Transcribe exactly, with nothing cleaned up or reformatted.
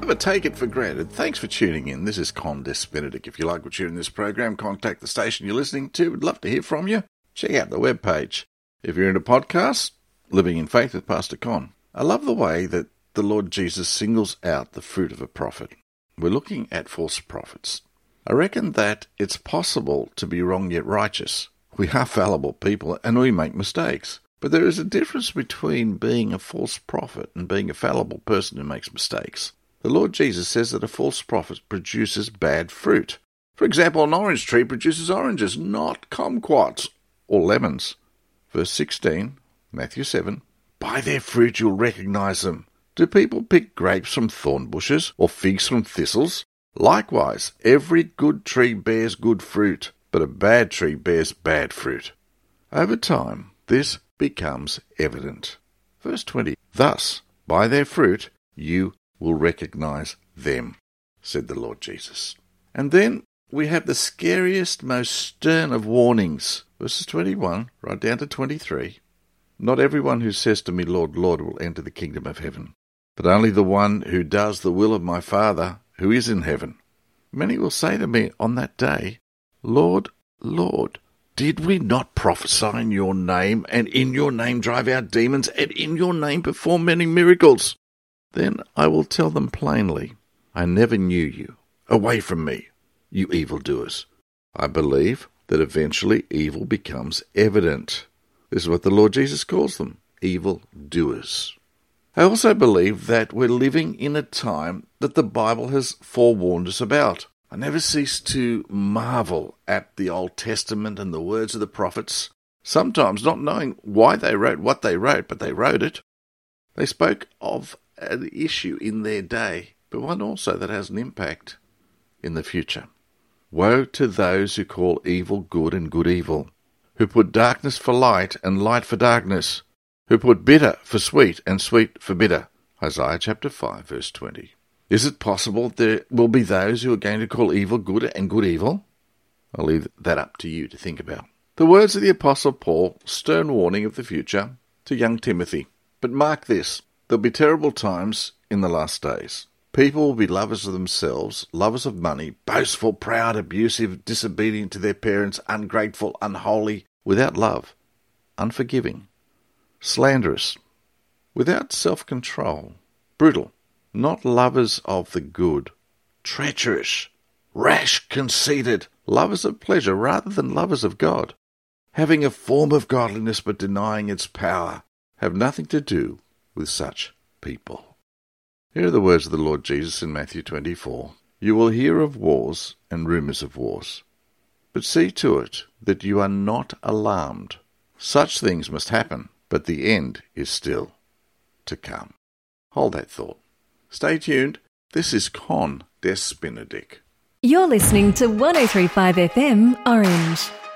never take it for granted. Thanks for tuning in. This is Con Des Benedict. If you like what you hear in this program, contact the station you're listening to. We'd love to hear from you. Check out the webpage. If you're into podcasts, Living in Faith with Pastor Con. I love the way that the Lord Jesus singles out the fruit of a prophet. We're looking at false prophets. I reckon that it's possible to be wrong yet righteous. We are fallible people and we make mistakes. But there is a difference between being a false prophet and being a fallible person who makes mistakes. The Lord Jesus says that a false prophet produces bad fruit. For example, an orange tree produces oranges, not kumquats or lemons. Verse sixteen, Matthew seven, by their fruit you'll recognize them. Do people pick grapes from thorn bushes or figs from thistles? Likewise, every good tree bears good fruit, but a bad tree bears bad fruit. Over time, this becomes evident. Verse twenty, thus, by their fruit, you will recognize them, said the Lord Jesus. And then we have the scariest, most stern of warnings. Verses twenty-one, right down to twenty-three. Not everyone who says to me, Lord, Lord, will enter the kingdom of heaven, but only the one who does the will of my Father who is in heaven. Many will say to me on that day, Lord, Lord, did we not prophesy in your name, and in your name drive out demons, and in your name perform many miracles? Then I will tell them plainly, I never knew you. Away from me, you evildoers. I believe that eventually evil becomes evident. This is what the Lord Jesus calls them, evildoers. I also believe that we're living in a time that the Bible has forewarned us about. I never cease to marvel at the Old Testament and the words of the prophets, sometimes not knowing why they wrote what they wrote, but they wrote it. They spoke of an issue in their day, but one also that has an impact in the future. Woe to those who call evil good and good evil, who put darkness for light and light for darkness, who put bitter for sweet and sweet for bitter. Isaiah chapter five, verse twenty. Is it possible there will be those who are going to call evil good and good evil? I'll leave that up to you to think about. The words of the Apostle Paul, stern warning of the future to young Timothy. But mark this, there'll be terrible times in the last days. People will be lovers of themselves, lovers of money, boastful, proud, abusive, disobedient to their parents, ungrateful, unholy, without love, unforgiving, slanderous, without self-control, brutal, not lovers of the good, treacherous, rash, conceited, lovers of pleasure rather than lovers of God, having a form of godliness but denying its power, have nothing to do with such people. Here are the words of the Lord Jesus in Matthew twenty-four. You will hear of wars and rumours of wars, but see to it that you are not alarmed. Such things must happen, but the end is still to come. Hold that thought. Stay tuned. This is Con Des Benedict. You're listening to one oh three point five F M Orange.